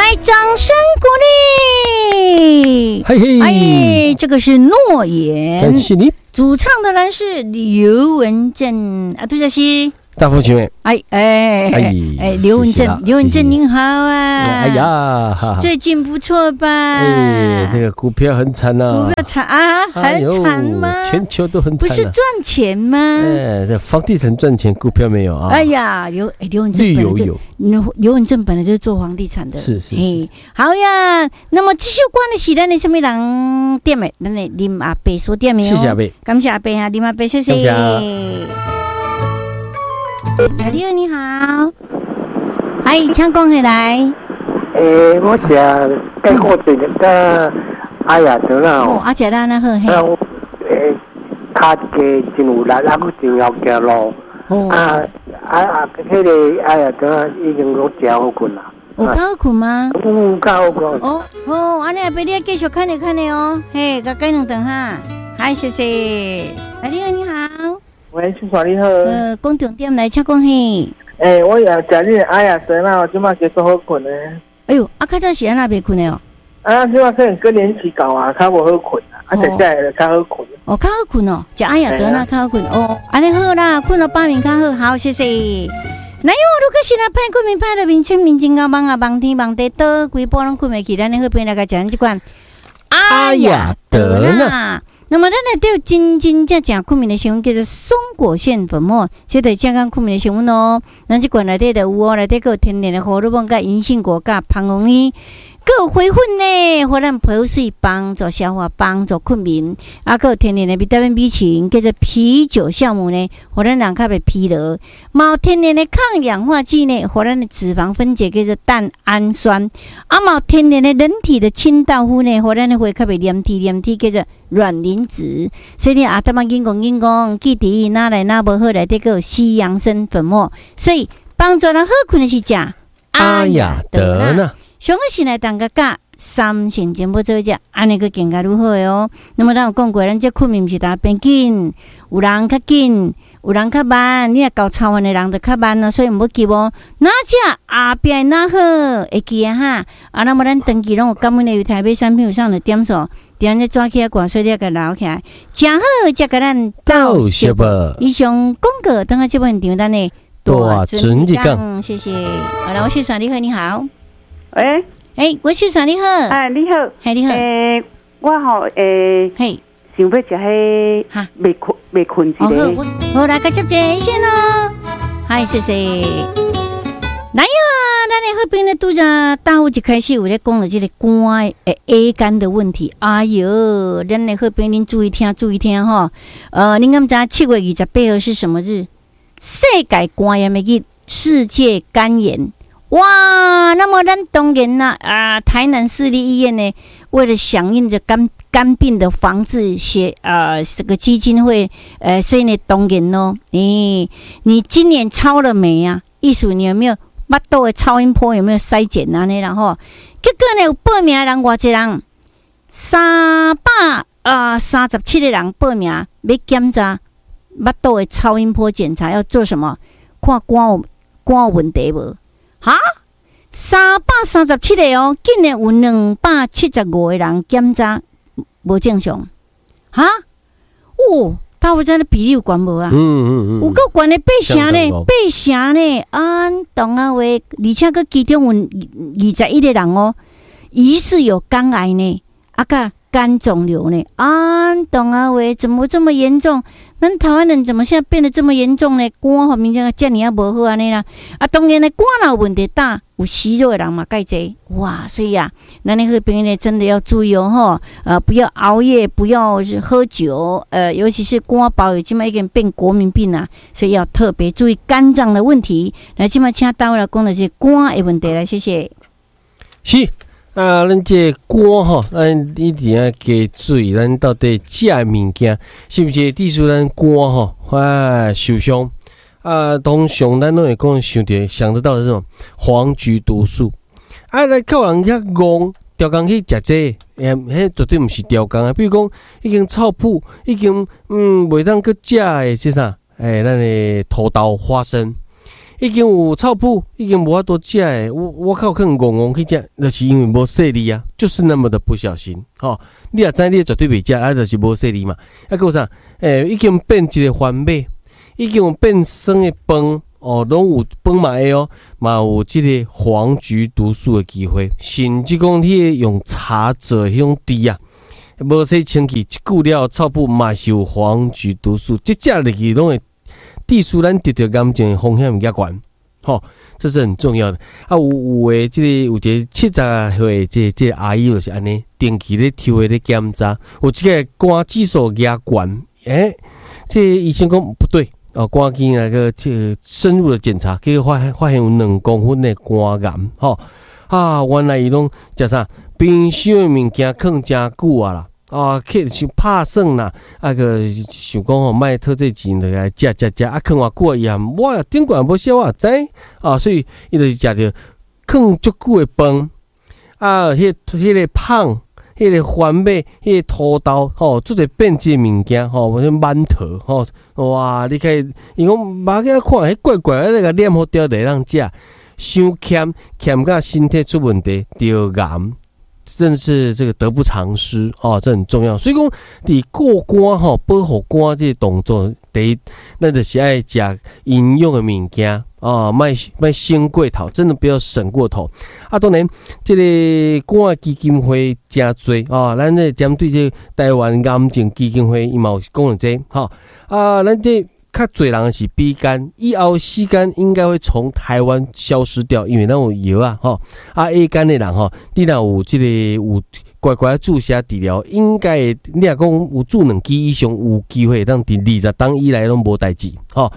来，掌声鼓励！ 嘿嘿， 哎，这个是诺言， 感谢你。 主唱的人是刘文正啊，杜小西。 大父亲们， 刘文正您好啊！ 哎呀， 最近不错吧？ 哎，这个股票很惨啊！ 股票惨啊，很惨吗？ 全球都很惨， 不是赚钱吗？ 哎，这房地产赚钱，股票没有啊！ 哎呀，刘文正刘文正本来就是做房地产的， 是。 好呀，那么继续关的是咱的什么人店的？咱的林阿伯所店的哦。 谢谢阿伯， 感谢阿伯啊，林阿伯，谢谢。你好，你好，嗨，请讲起来。 我想该过这个阿雅德啦。 哦，阿姐啦，那好嘿。 他嘅真有力，那个真要行路。哦。迄个阿雅德已经都真好困啦。 有较好困吗？ 较好困。 哦，安尼阿伯你继续看你哦，嘿，甲改两顿哈。嗨，谢谢。你好，你好。 喂，先生你好。 讲重点来，请讲嘿。 我也食你阿雅神啦，我即马继续好困呢。 哎呦，较早是安那袂困的哦。 即马可能更年期到啊，较无好困啊，现在较好困。 较好困哦，食阿雅德那较好困哦。安尼好啦，困了8年较好，好谢谢。那如果是那歹困眠歹了面青面真啊忙啊忙天忙地倒规波拢困袂起，咱好边来甲食这款阿雅德啦。那么咱来对真正困眠的成分叫做松果腺粉末，这对健康困眠的成分哦。咱这罐内底就有哦，内底有天然的荷尔蒙、甲银杏果、甲胖红衣，还有花粉呢，互咱排水帮助消化、帮助困眠。还有天然的维他命 B 群，叫做啤酒酵母呢，互咱人较袂疲劳。有天然的抗氧化剂呢，互咱的脂肪分解叫做蛋氨酸。有天然的人体的清道夫呢，互咱的血较袂黏体叫做卵磷脂。所以你阿他妈硬讲，记伫哪来哪无好，内底个西洋参粉末，所以帮助人好困的是食阿雅德呢。 上个是来当个甲3成全部做一只，安尼个更加如何的哦。那么咱有讲过，咱这困眠是大变紧，有人较紧，有人较慢。你若搞操烦的人就较慢哦，所以唔要急哦。哪只后壁哪好会记啊哈？那么咱长期拢有感恩的有台北产品有上的点数，点咧抓起来挂，所以你个留起来，真好，才甲咱到小报。以上广告，等下这部现场咱的大准一讲， 谢谢。好了，我是爽你好，你好。 喂， 我是爽你好。 你好， 你好。 我想要食迄未困一个。 好，来个接电先咯。嗨，谢谢。来呀，咱的好朋友拄则大午一开始有咧讲了这个肝A 肝的问题。哎哟，咱的好朋友您注意听吼。您敢知7月28号是什么日？世界肝炎的日，世界肝炎。哇，那么咱当然啦，台南市立医院呢，为了响应着肝病的防治这个基金会，所以呢，当然咯，你今年超了没啊？意思你有没有巴肚的超音波有没有筛检啊？然后结果呢，有报名的人偌济人，337个人报名要检查巴肚的超音波检查，要做什么？看肝有问题无？哈，337个哦，竟然有275个人检查无正常，哈，大部分的比例有悬无啊？有够悬的8成呢，懂啊喂，而且个其中有21个人哦，疑似有肝癌呢，甲肝肿瘤呢，懂啊喂，怎么这么严重？咱台湾人怎么现在变得这么严重呢？肝方面这样也无好安尼啦，当然呢，肝有问题大，有息肉的人嘛介济，哇，所以咱那个朋友呢，真的要注意哦，不要熬夜，不要喝酒，尤其是肝包已经已经变国民病啦，所以要特别注意肝脏的问题。来，今麦请大家来讲的是肝的问题来，谢谢。 是。咱这肝吼，咱一定要加注意，咱到底食的物件是不是致使咱肝吼受伤？通常咱拢会讲想得到的这种黄菊毒素。来靠人遐戆，调工去食这，迄绝对毋是调工啊！比如讲，已经臭噗，已经袂当去食的，即啥？咱的土豆花生。 已经有臭噗，已经无法度食诶，我靠，可能戆戆去食，就是因为无洗哩啊，就是那么的不小心。你也知你绝对袂食，啊，就是无洗哩嘛。还有啥？已经变一个番麦，已经有变酸的饭。拢有饭嘛会嘛有即个黄菊毒素的机会，甚至讲你用茶做迄种茶啊，无洗清气，一久了臭噗嘛是有黄菊毒素，即食入去拢会致使咱得到癌症的风险较悬，这是很重要的。有诶，有一个70岁这个阿姨就是安尼，定期咧抽诶咧检查，有即个肝指数压悬，这医生讲不对。肝经那个深入的检查，结果发现有2公分的肝癌，原来伊拢食啥冰箱的物件放真久啊啦，去拍算啦，个想讲卖讨这钱来食，放偌久伊也我顶悬无晓我知，所以伊就是食着放足久的饭，迄个胖。迄个番麦、迄个土豆，做者变质物件，馒头，哇！你可以，伊讲马仔看，迄怪怪那个黏好掉来让食，伤欠甲身体出问题，得癌，真是这个得不偿失这很重要。所以讲，伫过肝保护肝这个动作，第一，那就是爱食营养的物件。卖省过头，真的不要省过头。当然，这个肝的基金会真多咱这针对这台湾癌症基金会，伊嘛有讲了这咱这较侪人是鼻肝，以后C肝应该会从台湾消失掉，因为咱有药A肝的人你若有这个有乖乖注射治疗，应该你若讲有住2期以上，有机会当伫20当以来拢无代志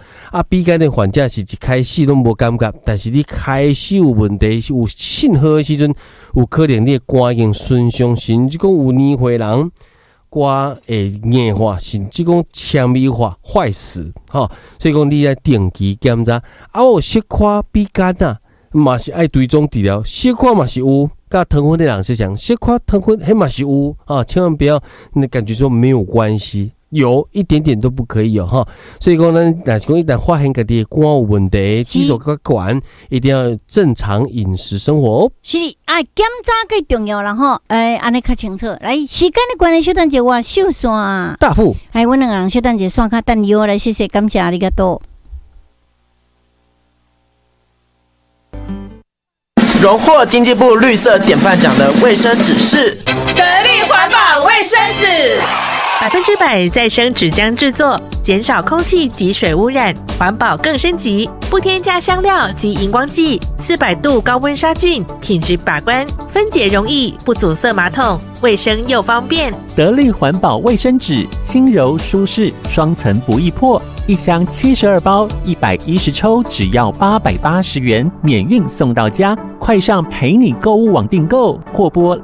B肝的患者是一开始拢无感觉，但是你开始有问题，有信号的时阵，有可能你的肝已经损伤，甚至讲有年岁人肝会硬化，甚至讲纤维化坏死所以讲你要定期检查。有小可鼻肝嘛是爱追踪治疗，小可嘛是有。甲糖分的人是讲，小可糖分迄嘛是有千万不要感觉说没有关系，有一点点都不可以所以讲咱若是讲一旦发现家己的肝有问题，指数较悬，一定要正常饮食生活是检查最重要啦安尼较清楚。来，时间的关系，小等者我秀线大富， 阮2个人小等者线较等你来，谢谢，感谢你个多。 荣获经济部绿色典范奖的卫生纸是得力环保卫生纸 ，100%再生纸浆制作，减少空气及水污染，环保更升级，不添加香料及荧光剂，400度高温杀菌，品质把关，分解容易，不阻塞马桶，卫生又方便。 得力环保卫生纸，轻柔舒适，双层不易破，一箱72包，110抽，只要880元，免运送到家。快上陪你购物网订购，或拨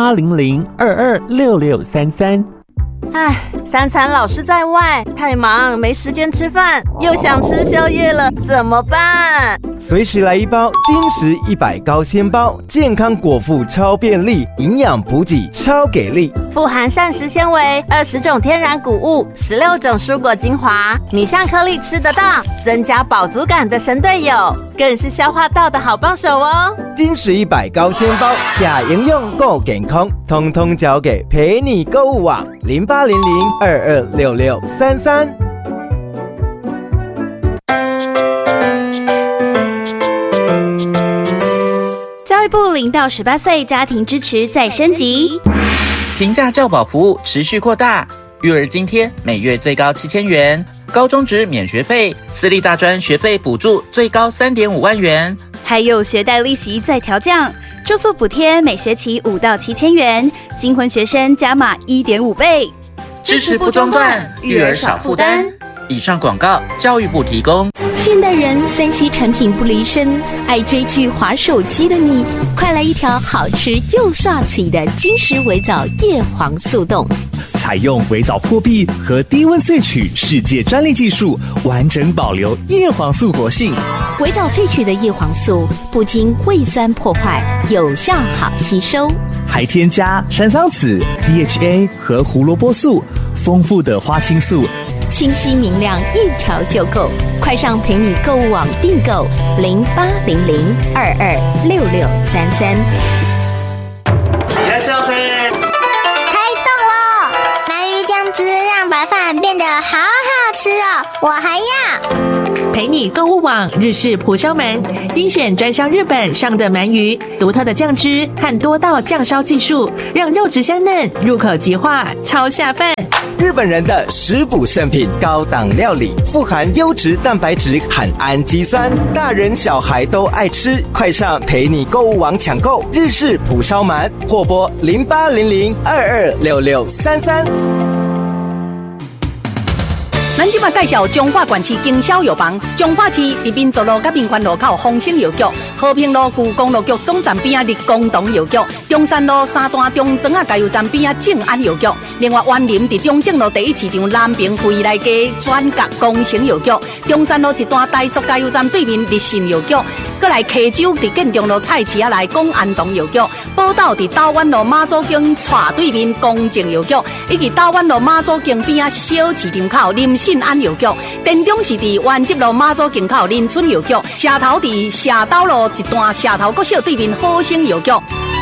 0800226633。 3餐老是在外，太忙没时间吃饭，又想吃宵夜了，怎么办？ 随时来一包金石100高纤包，健康果腹超便利，营养补给超给力， 富含膳食纤维，20种天然谷物，16种蔬果精华，米香颗粒吃得到，增加饱足感的神队友，更是消化道的好帮手哦。 金石100高纤包，假营养够健康，通通交给陪你购物网0800226633。 教育部0到18岁家庭支持再升级， 平价教保服务持续扩大，育儿津贴每月最高7000元，高中职免学费，私立大专学费补助最高3.5万元， 还有学贷利息再调降，住宿补贴每学期5到7000元，新婚学生加码1.5倍， 支持不中断，育儿少负担。以上广告，教育部提供。 现代人3C 产品不离身，爱追剧滑手机的你，快来一条好吃又帅气的金石微藻叶黄素冻， 采用微藻破壁和低温萃取世界专利技术，完整保留叶黄素活性。 微藻萃取的叶黄素不经胃酸破坏，有效好吸收， 还添加山桑子、DHA 和胡萝卜素，丰富的花青素清晰明亮，一条就够。快上陪你购物网订购0800226633。 开动喽！鳗鱼酱汁让白饭变得好好吃哦，我还要。 陪你购物网日式蒲烧鳗，精选专销日本上的鳗鱼，独特的酱汁和多道酱烧技术，让肉质香嫩，入口即化，超下饭。 日本人的食补圣品，高档料理，富含优质蛋白质和氨基酸，大人小孩都爱吃。快上陪你购物网抢购日式蒲烧鳗，或拨0800226633。 咱即马介绍中华县市经销药房，中华市伫民族路甲民权路口丰兴药局，和平路旧公路局总站边立功堂药局，中山路三段中庄加油站边正安药局，另外园林伫中正路第一市场南平会内街转角工程药局，中山路一段大塑加油站对面立信药局，过来溪州伫建中路菜市仔内公安堂药局，宝岛伫台湾路马祖径斜对面公正药局，以及台湾路马祖径边小市场口林信安药局，田中是伫原集路马祖径口林村药局，社头伫社斗路一段社头国小对面好生药局。